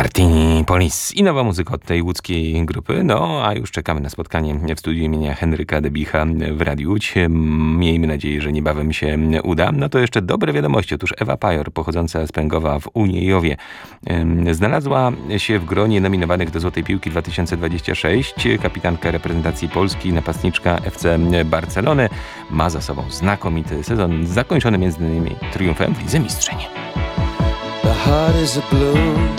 Martini Police i nowa muzyka od tej łódzkiej grupy. No, a już czekamy na spotkanie w studiu imienia Henryka Debicha w Radiu Łódź. Miejmy nadzieję, że niebawem się uda. No to jeszcze dobre wiadomości. Otóż Ewa Pajor, pochodząca z Pęgowa w Uniejowie, znalazła się w gronie nominowanych do Złotej Piłki 2026. Kapitanka reprezentacji Polski, napastniczka FC Barcelony, ma za sobą znakomity sezon, zakończony m.in. triumfem w Lidze Mistrzyń. The heart is a blue